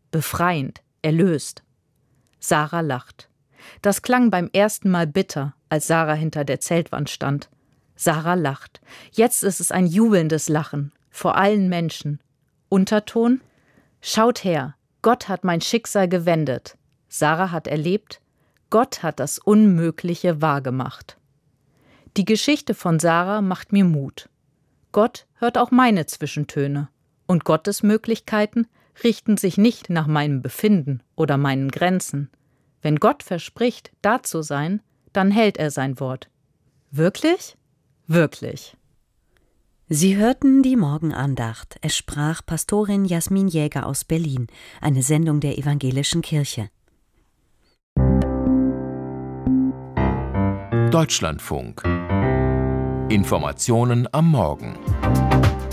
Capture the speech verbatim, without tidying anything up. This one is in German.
befreiend, erlöst. Sarah lacht. Das klang beim ersten Mal bitter, als Sarah hinter der Zeltwand stand. Sarah lacht. Jetzt ist es ein jubelndes Lachen, vor allen Menschen. Unterton: Schaut her, Gott hat mein Schicksal gewendet. Sarah hat erlebt, Gott hat das Unmögliche wahrgemacht. Die Geschichte von Sarah macht mir Mut. Gott hört auch meine Zwischentöne. Und Gottes Möglichkeiten richten sich nicht nach meinem Befinden oder meinen Grenzen. Wenn Gott verspricht, da zu sein, dann hält er sein Wort. Wirklich? Wirklich. Sie hörten die Morgenandacht. Es sprach Pastorin Jasmin Jäger aus Berlin, eine Sendung der Evangelischen Kirche. Deutschlandfunk. Informationen am Morgen.